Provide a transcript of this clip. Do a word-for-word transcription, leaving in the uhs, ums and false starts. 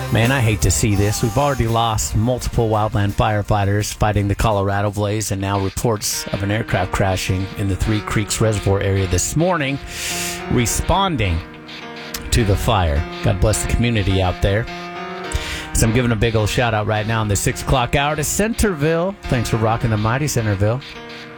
Man, I hate to see this. We've already lost multiple wildland firefighters fighting the Colorado blaze, and now reports of an aircraft crashing in the Three Creeks Reservoir area this morning, responding to the fire. God bless the community out there. So I'm giving a big old shout out right now in the six o'clock hour to Centerville. Thanks for rocking the mighty Centerville.